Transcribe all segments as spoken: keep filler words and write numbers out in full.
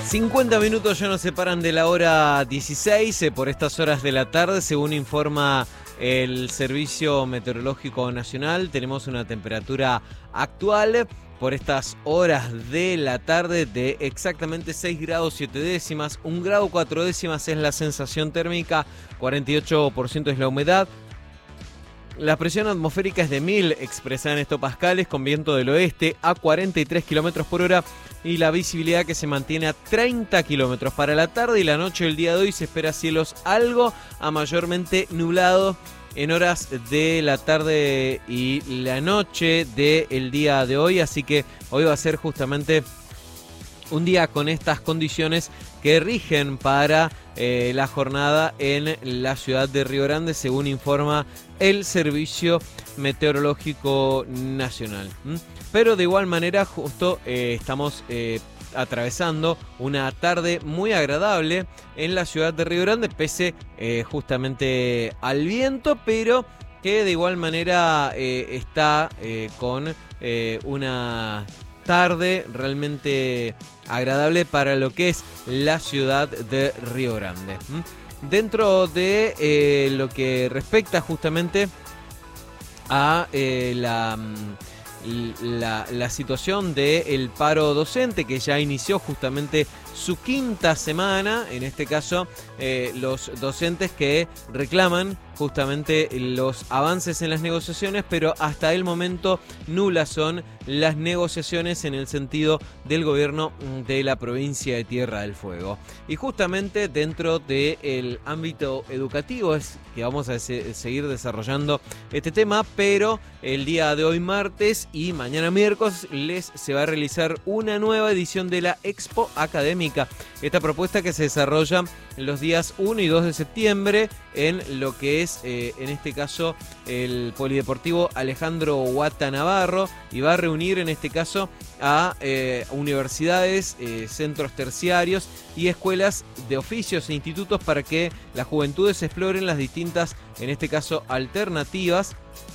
cincuenta minutos ya nos separan de la hora dieciséis, eh, por estas horas de la tarde, según informa el Servicio Meteorológico Nacional. Tenemos una temperatura actual por estas horas de la tarde de exactamente seis grados siete décimas, un grado cuatro décimas es la sensación térmica, cuarenta y ocho por ciento es la humedad. La presión atmosférica es de mil, expresada en hectopascales, con viento del oeste a cuarenta y tres kilómetros por hora y la visibilidad que se mantiene a treinta kilómetros. Para la tarde y la noche del día de hoy se espera cielos algo a mayormente nublados en horas de la tarde y la noche del día de hoy, así que hoy va a ser justamente un día con estas condiciones que rigen para eh, la jornada en la ciudad de Río Grande, según informa el Servicio Meteorológico Nacional. ¿Mm? Pero de igual manera, justo eh, estamos eh, atravesando una tarde muy agradable en la ciudad de Río Grande, pese eh, justamente al viento, pero que de igual manera eh, está eh, con eh, una tarde realmente agradable para lo que es la ciudad de Río Grande. ¿Mm? Dentro de eh, lo que respecta justamente a eh, la... La, la situación del paro docente, que ya inició justamente su quinta semana, en este caso eh, los docentes que reclaman justamente los avances en las negociaciones, pero hasta el momento nulas son las negociaciones en el sentido del gobierno de la provincia de Tierra del Fuego. Y justamente dentro del ámbito educativo es que vamos a se- seguir desarrollando este tema, pero el día de hoy martes y mañana miércoles les se va a realizar una nueva edición de la Expo Académica. Esta propuesta que se desarrolla los días uno y dos de septiembre en lo que es, eh, en este caso, el Polideportivo Alejandro Huata Navarro, y va a reunir en este caso a eh, universidades, eh, centros terciarios y escuelas de oficios e institutos para que las juventudes exploren las distintas, en este caso, alternativas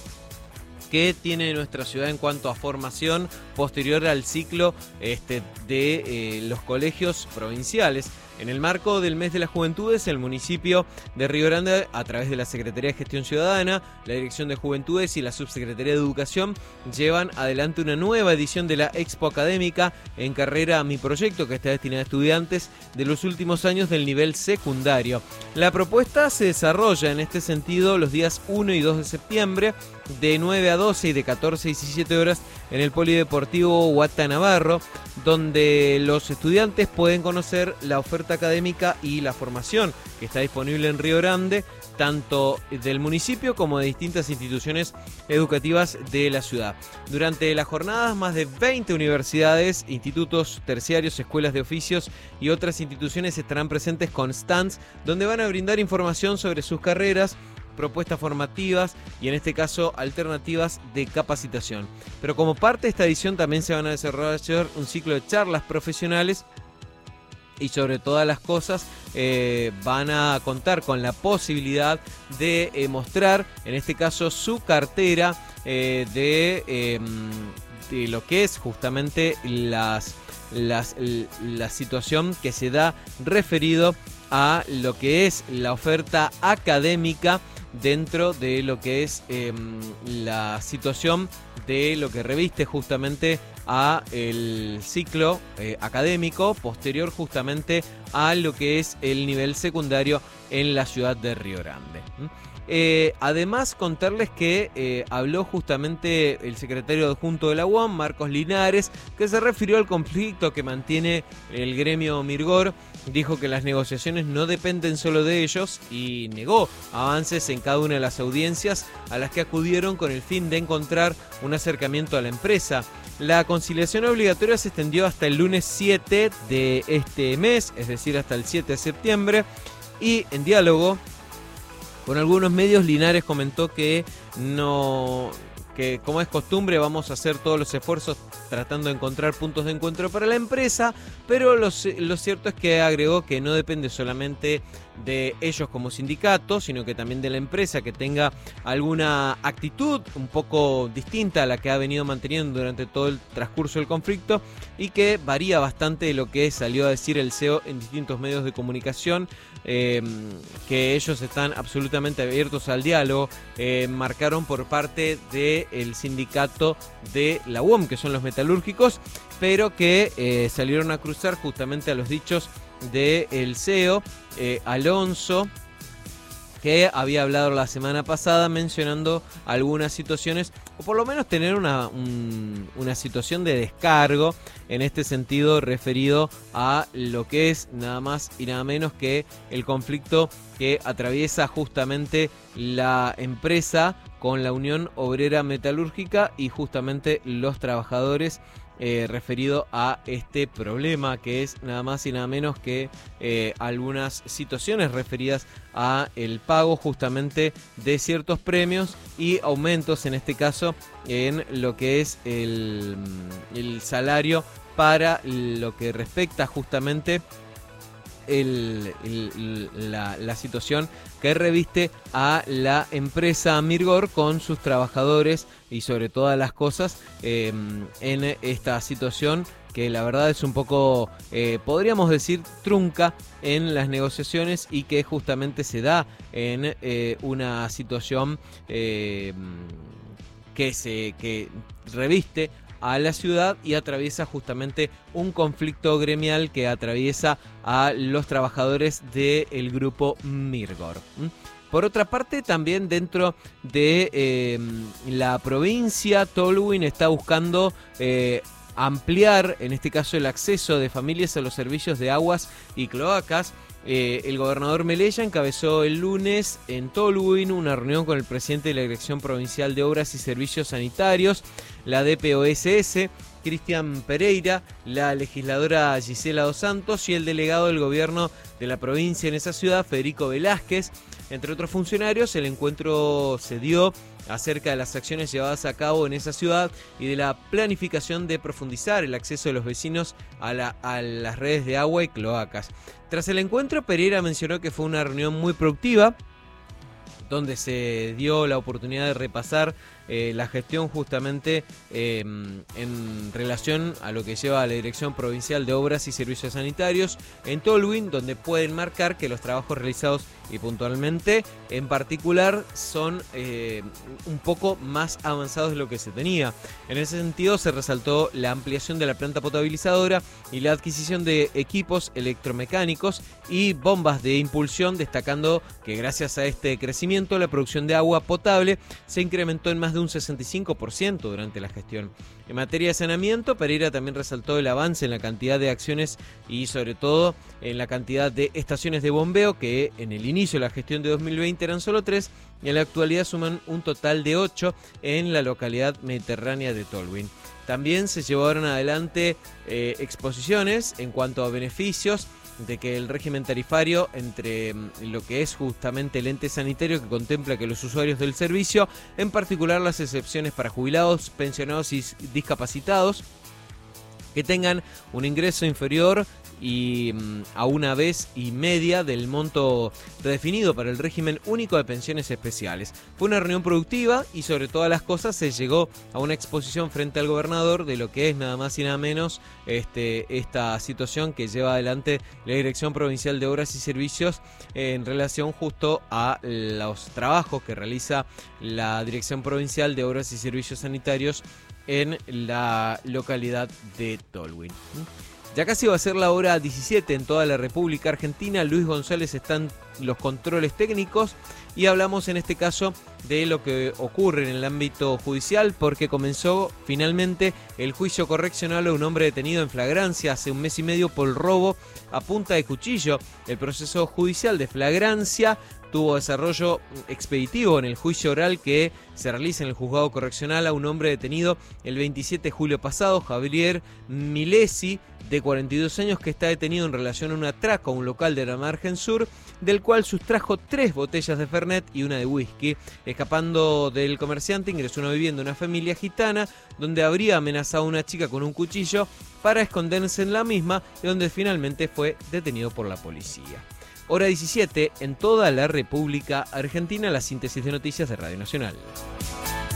que tiene nuestra ciudad en cuanto a formación posterior al ciclo este, de eh, los colegios provinciales. En el marco del Mes de las Juventudes, el municipio de Río Grande, a través de la Secretaría de Gestión Ciudadana, la Dirección de Juventudes y la Subsecretaría de Educación, llevan adelante una nueva edición de la Expo Académica en carrera Mi Proyecto, que está destinada a estudiantes de los últimos años del nivel secundario. La propuesta se desarrolla en este sentido los días uno y dos de septiembre, de nueve a doce y de catorce a diecisiete horas en el Polideportivo Huata Navarro, donde los estudiantes pueden conocer la oferta académica y la formación que está disponible en Río Grande, tanto del municipio como de distintas instituciones educativas de la ciudad. Durante las jornadas, más de veinte universidades, institutos terciarios, escuelas de oficios y otras instituciones estarán presentes con stands donde van a brindar información sobre sus carreras, propuestas formativas y en este caso alternativas de capacitación. Pero como parte de esta edición también se van a desarrollar un ciclo de charlas profesionales y sobre todas las cosas eh, van a contar con la posibilidad de eh, mostrar en este caso su cartera eh, de, eh, de lo que es justamente las, las, la situación que se da referido a lo que es la oferta académica dentro de lo que es eh, la situación de lo que reviste justamente a el ciclo eh, académico posterior justamente a lo que es el nivel secundario en la ciudad de Río Grande. ¿Mm? Eh, además, contarles que eh, habló justamente el secretario adjunto de la U A M, Marcos Linares, que se refirió al conflicto que mantiene el gremio Mirgor. Dijo que las negociaciones no dependen solo de ellos y negó avances en cada una de las audiencias a las que acudieron con el fin de encontrar un acercamiento a la empresa. La conciliación obligatoria se extendió hasta el lunes siete de este mes, es decir, hasta el siete de septiembre, y en diálogo con algunos medios, Linares comentó que no que como es costumbre vamos a hacer todos los esfuerzos tratando de encontrar puntos de encuentro para la empresa, pero lo, lo cierto es que agregó que no depende solamente de ellos como sindicato, sino que también de la empresa que tenga alguna actitud un poco distinta a la que ha venido manteniendo durante todo el transcurso del conflicto y que varía bastante de lo que salió a decir el C E O en distintos medios de comunicación, eh, que ellos están absolutamente abiertos al diálogo. Eh, marcaron por parte del sindicato de la U O M, que son los metalúrgicos, pero que eh, salieron a cruzar justamente a los dichos del C E O, eh, Alonso, que había hablado la semana pasada mencionando algunas situaciones, o por lo menos tener una, un, una situación de descargo en este sentido referido a lo que es nada más y nada menos que el conflicto que atraviesa justamente la empresa con la Unión Obrera Metalúrgica y justamente los trabajadores. Eh, referido a este problema que es nada más y nada menos que eh, algunas situaciones referidas a el pago justamente de ciertos premios y aumentos, en este caso en lo que es el, el salario para lo que respecta justamente El, el, la, la situación que reviste a la empresa Mirgor con sus trabajadores y sobre todas las cosas eh, en esta situación que la verdad es un poco, eh, podríamos decir, trunca en las negociaciones y que justamente se da en eh, una situación eh, que se que reviste a la ciudad y atraviesa justamente un conflicto gremial que atraviesa a los trabajadores del grupo Mirgor. Por otra parte, también dentro de eh, la provincia, Tolwyn está buscando eh, ampliar, en este caso, el acceso de familias a los servicios de aguas y cloacas. Eh, el gobernador Melella encabezó el lunes en Tolwyn una reunión con el presidente de la Dirección Provincial de Obras y Servicios Sanitarios, la D P O S S, Cristian Pereira, la legisladora Gisela Dos Santos y el delegado del gobierno de la provincia en esa ciudad, Federico Velázquez. Entre otros funcionarios, el encuentro se dio acerca de las acciones llevadas a cabo en esa ciudad y de la planificación de profundizar el acceso de los vecinos a, la, a las redes de agua y cloacas. Tras el encuentro, Pereira mencionó que fue una reunión muy productiva, donde se dio la oportunidad de repasar eh, la gestión justamente eh, en relación a lo que lleva a la Dirección Provincial de Obras y Servicios Sanitarios en Tolwyn, donde pueden marcar que los trabajos realizados y puntualmente en particular son eh, un poco más avanzados de lo que se tenía. En ese sentido se resaltó la ampliación de la planta potabilizadora y la adquisición de equipos electromecánicos y bombas de impulsión, destacando que gracias a este crecimiento la producción de agua potable se incrementó en más de un sesenta y cinco por ciento durante la gestión. En materia de saneamiento, Pereira también resaltó el avance en la cantidad de acciones y sobre todo en la cantidad de estaciones de bombeo, que en el inicio de la gestión de dos mil veinte eran solo tres y en la actualidad suman un total de ocho en la localidad mediterránea de Tolwyn. También se llevaron adelante eh, exposiciones en cuanto a beneficios de que el régimen tarifario entre lo que es justamente el ente sanitario, que contempla que los usuarios del servicio, en particular las excepciones para jubilados, pensionados y discapacitados, que tengan un ingreso inferior y a una vez y media del monto redefinido para el régimen único de pensiones especiales. Fue una reunión productiva y sobre todas las cosas se llegó a una exposición frente al gobernador de lo que es nada más y nada menos este, esta situación que lleva adelante la Dirección Provincial de Obras y Servicios en relación justo a los trabajos que realiza la Dirección Provincial de Obras y Servicios Sanitarios en la localidad de Tolwyn. Ya casi va a ser la hora diecisiete en toda la República Argentina. Luis González está en los controles técnicos y hablamos en este caso de lo que ocurre en el ámbito judicial, porque comenzó finalmente el juicio correccional a un hombre detenido en flagrancia hace un mes y medio por robo a punta de cuchillo. El proceso judicial de flagrancia tuvo desarrollo expeditivo en el juicio oral que se realiza en el juzgado correccional a un hombre detenido el veintisiete de julio pasado, Javier Milesi, de cuarenta y dos años, que está detenido en relación a un atraco a un local de la margen sur, del el cual sustrajo tres botellas de Fernet y una de whisky. Escapando del comerciante, ingresó a una vivienda de una familia gitana, donde habría amenazado a una chica con un cuchillo para esconderse en la misma, y donde finalmente fue detenido por la policía. Hora diecisiete, en toda la República Argentina, la síntesis de noticias de Radio Nacional.